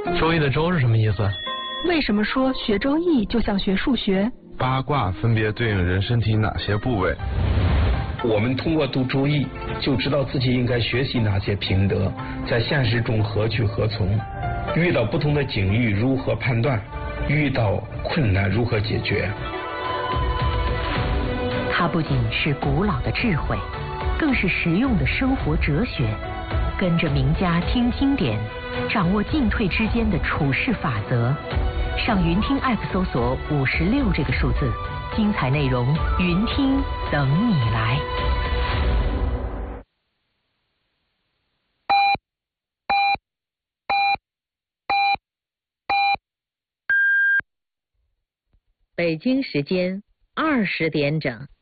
周易的周是什么意思？ 为什么说学周易就像学数学？ 八卦分别对应人身体哪些部位？ 我们通过读周易，就知道自己应该学习哪些品德，在现实中何去何从，遇到不同的境遇如何判断，遇到困难如何解决。 它不仅是古老的智慧，更是实用的生活哲学。跟着名家听经典，掌握进退之间的处事法则。上云听 App 搜索56这个数字，精彩内容云听等你来。北京时间20点整。